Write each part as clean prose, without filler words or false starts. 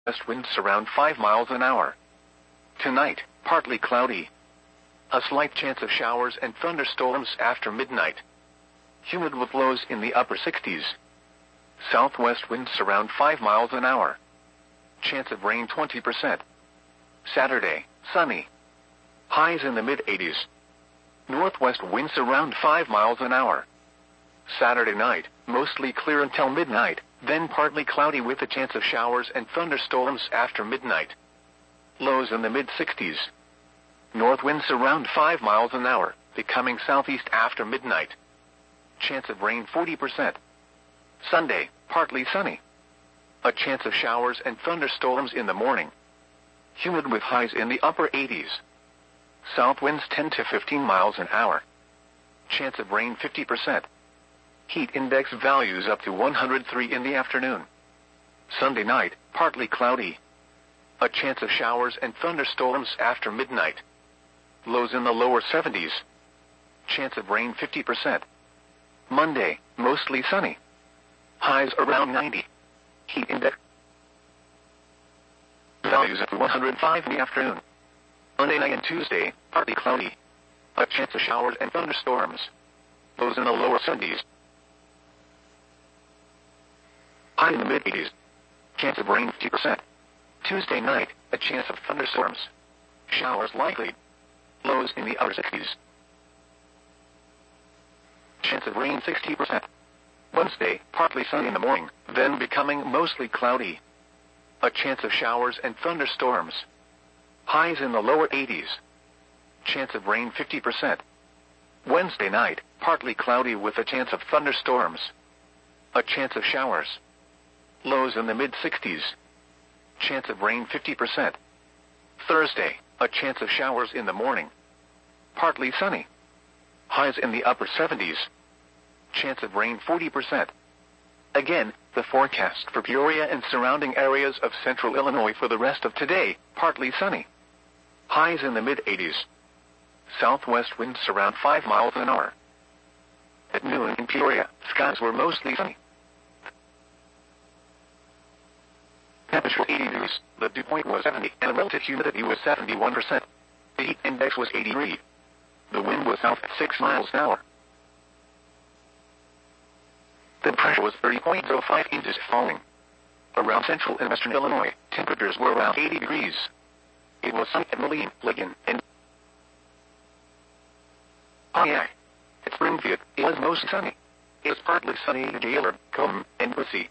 West winds around 5 miles an hour. Tonight, partly cloudy. A slight chance of showers and thunderstorms after midnight. Humid with lows in the upper 60s. Southwest winds around 5 miles an hour. Chance of rain 20%. Saturday, sunny. Highs in the mid-80s. Northwest winds around 5 miles an hour. Saturday night, mostly clear until midnight, then partly cloudy with a chance of showers and thunderstorms after midnight. Lows in the mid-60s. North winds around 5 miles an hour, becoming southeast after midnight. Chance of rain 40%. Sunday, partly sunny. A chance of showers and thunderstorms in the morning. Humid with highs in the upper 80s. South winds 10 to 15 miles an hour. Chance of rain 50%. Heat index values up to 103 in the afternoon. Sunday night, partly cloudy. A chance of showers and thunderstorms after midnight. Lows in the lower 70s. Chance of rain 50%. Monday, mostly sunny. Highs around 90. Heat index values up to 105 in the afternoon. Monday night and Tuesday, partly cloudy. A chance of showers and thunderstorms. Lows in the lower 70s. High in the mid-80s. Chance of rain 50%. Tuesday night, a chance of thunderstorms. Showers likely. Lows in the upper 60s. Chance of rain 60%. Wednesday, partly sunny in the morning, then becoming mostly cloudy. A chance of showers and thunderstorms. Highs in the lower 80s. Chance of rain 50%. Wednesday night, partly cloudy with a chance of thunderstorms. A chance of showers. Lows in the mid-60s. Chance of rain 50%. Thursday, a chance of showers in the morning. Partly sunny. Highs in the upper 70s. Chance of rain 40%. Again, the forecast for Peoria and surrounding areas of central Illinois for the rest of today, partly sunny. Highs in the mid-80s. Southwest winds around 5 miles an hour. At noon in Peoria, skies were mostly sunny. Temperature 80 degrees, the dew point was 70, and the relative humidity was 71%. The heat index was 83. The wind was south at 6 miles an hour. The pressure was 30.05 inches falling. Around central and western Illinois, temperatures were around 80 degrees. It was sunny at Moline, Lincoln, and Pontiac. At Springfield, it was mostly sunny. It was partly sunny at Gaylord, Colton, and Bussy.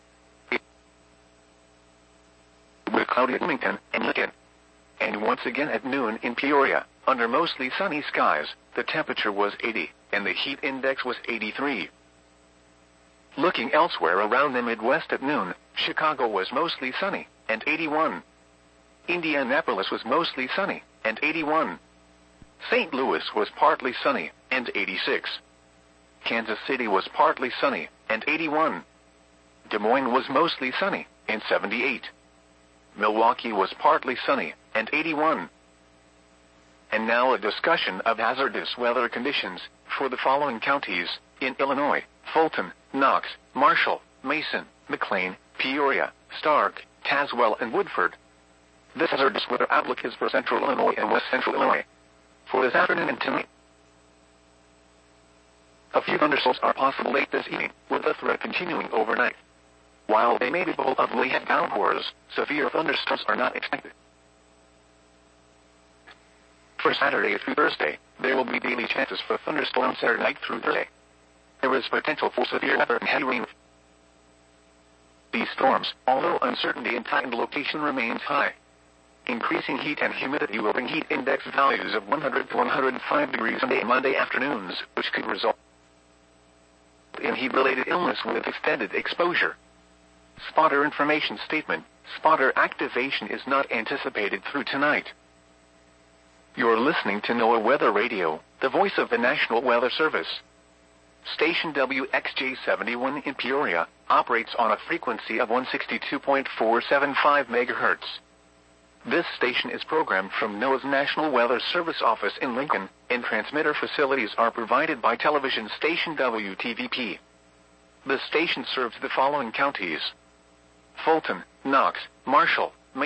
With cloudy at Wilmington and Lincoln. And once again at noon in Peoria, under mostly sunny skies, the temperature was 80, and the heat index was 83. Looking elsewhere around the Midwest at noon, Chicago was mostly sunny, and 81. Indianapolis was mostly sunny, and 81. St. Louis was partly sunny, and 86. Kansas City was partly sunny, and 81. Des Moines was mostly sunny, and 78. Milwaukee was partly sunny, and 81. And now a discussion of hazardous weather conditions for the following counties in Illinois: Fulton, Knox, Marshall, Mason, McLean, Peoria, Stark, Tazewell, and Woodford. This hazardous weather outlook is for central Illinois and west central Illinois. For this afternoon and tonight, a few thunderstorms are possible late this evening, with the threat continuing overnight. While they may be full of late downpours, severe thunderstorms are not expected. For Saturday through Thursday, there will be daily chances for thunderstorms Saturday night through Thursday. There is potential for severe weather and heavy rain. These storms, although uncertainty in time and location remains high. Increasing heat and humidity will bring heat index values of 100 to 105 degrees Sunday and Monday afternoons, which could result in heat-related illness with extended exposure. Spotter information statement: spotter activation is not anticipated through tonight. You're listening to NOAA Weather Radio, the voice of the National Weather Service. Station WXJ71 in Peoria operates on a frequency of 162.475 MHz. This station is programmed from NOAA's National Weather Service office in Lincoln, and transmitter facilities are provided by television station WTVP. The station serves the following counties: Fulton, Knox, Marshall,